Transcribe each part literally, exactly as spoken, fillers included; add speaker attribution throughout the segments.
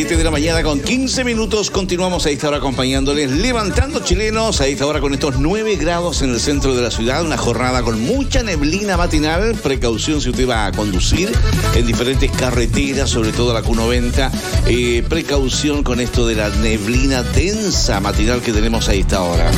Speaker 1: siete de la mañana con quince minutos. Continuamos a esta hora acompañándoles, levantando chilenos a esta hora con estos nueve grados en el centro de la ciudad. Una jornada con mucha neblina matinal. Precaución si usted va a conducir en diferentes carreteras, sobre todo la Q noventa. Eh, precaución con esto de la neblina densa matinal que tenemos a esta hora.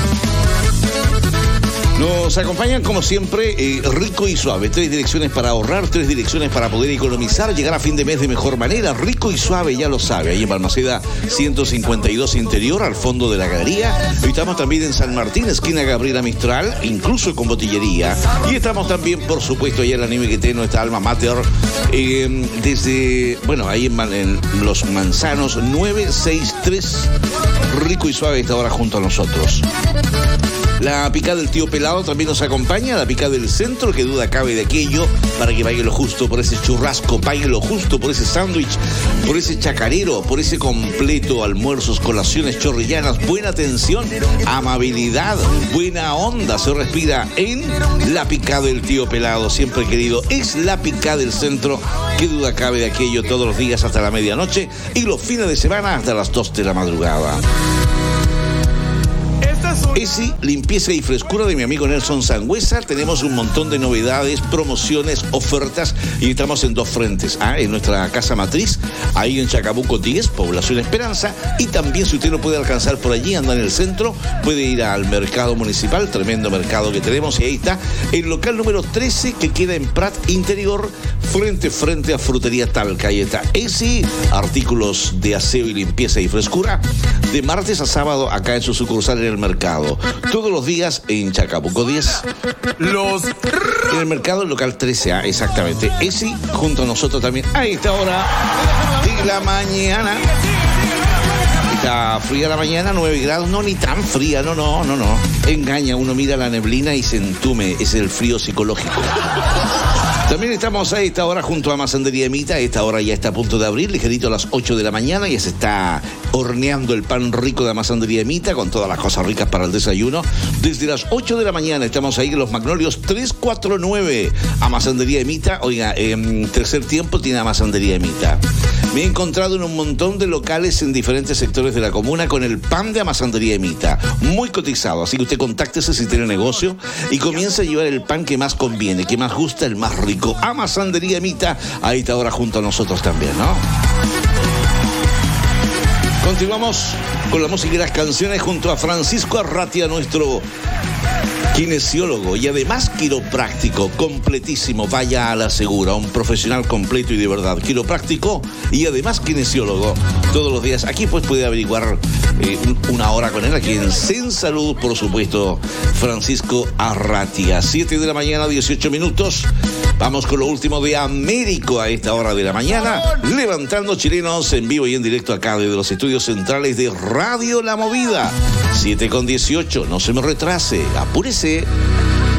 Speaker 1: Nos acompañan como siempre eh, Rico y Suave, tres direcciones para ahorrar, tres direcciones para poder economizar, llegar a fin de mes de mejor manera. Rico y Suave, ya lo sabe, ahí en Balmaceda ciento cincuenta y dos Interior, al fondo de la galería. Hoy estamos también en San Martín, esquina Gabriela Mistral, incluso con botillería. Y estamos también, por supuesto, allá en la Nimequeté, nuestra alma mater, eh, desde, bueno, ahí en, en Los Manzanos, nueve seis tres. Rico y Suave está ahora junto a nosotros. La picada del tío Pelado también nos acompaña, la picada del centro, que duda cabe de aquello, para que pague lo justo por ese churrasco, pague lo justo por ese sándwich, por ese chacarero, por ese completo, almuerzos, colaciones chorrillanas, buena atención, amabilidad, buena onda, se respira en la picada del tío Pelado, siempre querido. Es la picada del centro, que duda cabe de aquello, todos los días hasta la medianoche y los fines de semana hasta las dos de la madrugada. Esi, limpieza y frescura de mi amigo Nelson Sangüesa. Tenemos un montón de novedades, promociones, ofertas y estamos en dos frentes. Ah, en nuestra casa matriz, ahí en Chacabuco diez, Población Esperanza. Y también, si usted no puede alcanzar por allí, anda en el centro, puede ir al mercado municipal, tremendo mercado que tenemos. Y ahí está el local número trece, que queda en Prat Interior, frente frente a Frutería Talca. Ahí está Esi, artículos de aseo y limpieza y frescura, de martes a sábado acá en su sucursal en el mercado. Todos los días en Chacabuco diez. Los... En el mercado local trece A, exactamente. Ese junto a nosotros también a esta hora de la mañana. Está fría la mañana, nueve grados. No, ni tan fría, no, no, no, no. Engaña, uno mira la neblina y se entume. Es el frío psicológico. También estamos a esta hora junto a Masandería Emita. A esta hora ya está a punto de abrir, ligerito a las ocho de la mañana. Ya se está horneando el pan rico de Masandería Emita con todas las cosas ricas para el desayuno. Desde las ocho de la mañana estamos ahí en Los Magnolios trescientos cuarenta y nueve a Masandería Emita. Oiga, en tercer tiempo tiene a Masandería Emita. Me he encontrado en un montón de locales en diferentes sectores de la comuna con el pan de Amasandería Emita, muy cotizado, así que usted contáctese si tiene negocio y comienza a llevar el pan que más conviene, que más gusta, el más rico. Amasandería Emita, ahí está ahora junto a nosotros también, ¿no? Continuamos con la música y las canciones junto a Francisco Arratia, nuestro kinesiólogo y además quiropráctico, completísimo, vaya a la segura, un profesional completo y de verdad, quiropráctico y además kinesiólogo, todos los días. Aquí pues puede averiguar eh, una hora con él, aquí en Zen Salud, por supuesto, Francisco Arratia. siete de la mañana, dieciocho minutos. Vamos con lo último de Américo a esta hora de la mañana, levantando chilenos en vivo y en directo acá desde los estudios centrales de Radio La Movida. siete con dieciocho, no se me retrase, apúrese.